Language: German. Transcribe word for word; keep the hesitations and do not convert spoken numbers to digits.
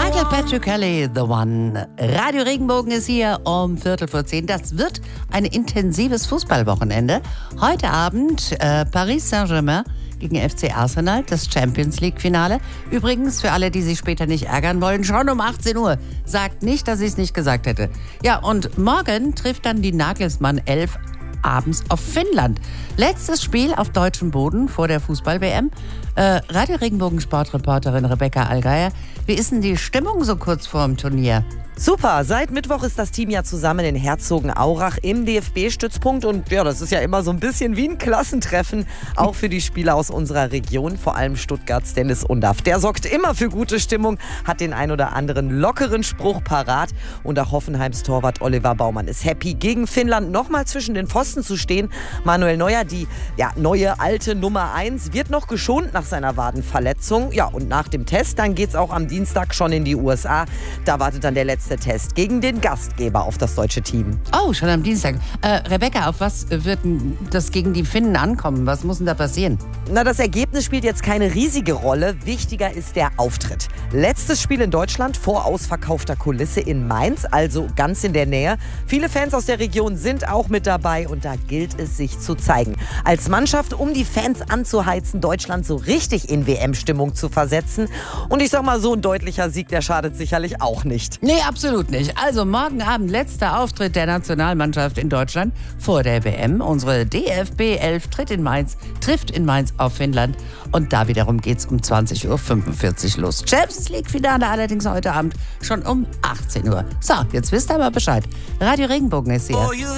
Michael Patrick Kelly, The One. Radio Regenbogen ist hier um Viertel vor zehn. Das wird ein intensives Fußballwochenende. Heute Abend äh, Paris Saint-Germain gegen F C Arsenal, das Champions League-Finale. Übrigens, für alle, die sich später nicht ärgern wollen, schon um achtzehn Uhr. Sagt nicht, dass ich es nicht gesagt hätte. Ja, und morgen trifft dann die Nagelsmann elf abends auf Finnland. Letztes Spiel auf deutschem Boden vor der Fußball-W M. Äh, Radio Regenbogen Sportreporterin Rebecca Allgeier, wie ist denn die Stimmung so kurz vor dem Turnier? Super, seit Mittwoch ist das Team ja zusammen in Herzogenaurach im D F B-Stützpunkt und ja, das ist ja immer so ein bisschen wie ein Klassentreffen, auch für die Spieler aus unserer Region, vor allem Stuttgarts Dennis Undaff. Der sorgt immer für gute Stimmung, hat den ein oder anderen lockeren Spruch parat und auch Hoffenheims Torwart Oliver Baumann ist happy, gegen Finnland nochmal zwischen den Pfosten zu stehen. Manuel Neuer, die ja, neue alte Nummer eins, wird noch geschont nach seiner Wadenverletzung. Ja, und nach dem Test, dann geht's auch am Dienstag schon in die U S A. Da wartet dann der letzte Test gegen den Gastgeber auf das deutsche Team. Oh, schon am Dienstag. Äh, Rebecca, auf was wird denn das gegen die Finnen ankommen? Was muss denn da passieren? Na, das Ergebnis spielt jetzt keine riesige Rolle. Wichtiger ist der Auftritt. Letztes Spiel in Deutschland vor ausverkaufter Kulisse in Mainz, also ganz in der Nähe. Viele Fans aus der Region sind auch mit dabei und da gilt es, sich zu zeigen. Als Mannschaft, um die Fans anzuheizen, Deutschland so richtig in W M-Stimmung zu versetzen. Und ich sag mal, so ein deutlicher Sieg, der schadet sicherlich auch nicht. Nee, absolut nicht. Also morgen Abend letzter Auftritt der Nationalmannschaft in Deutschland vor der W M. Unsere D F B elf tritt in Mainz, trifft in Mainz auf Finnland. Und da wiederum geht's um zwanzig Uhr fünfundvierzig los. Champions League-Finale allerdings heute Abend schon um achtzehn Uhr. So, jetzt wisst ihr aber Bescheid. Radio Regenbogen ist hier.